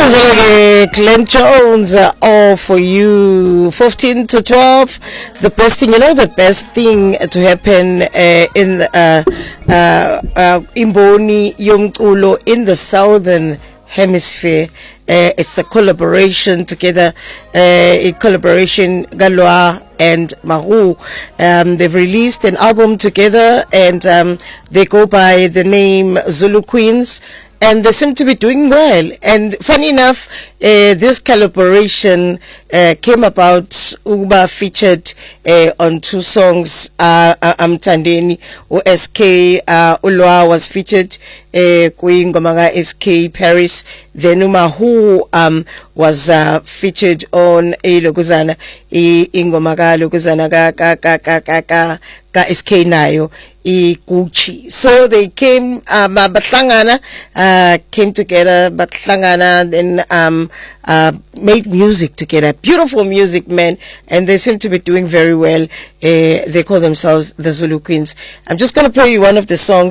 Glenn Jones, all for you. 15 to 12. The best thing, the best thing to happen in Imboni Yomculo in the southern hemisphere. It's a collaboration together, a collaboration Galwa and Mahu. They've released an album together, and they go by the name Zulu Queens, and they seem to be doing well. And funny enough, this collaboration came about. Uba featured on two songs. Amtandeni SK Ulwa was featured. Kuingomanga SK Paris. Then Umahu was featured on Loguzana Ingomaga Loguzana ka SK Nayo Gucci. So they came Batlangana came together, Batlangana then made music together, beautiful music, man, and they seem to be doing very well. They call themselves the Zulu Queens. I'm just going to play you one of the songs.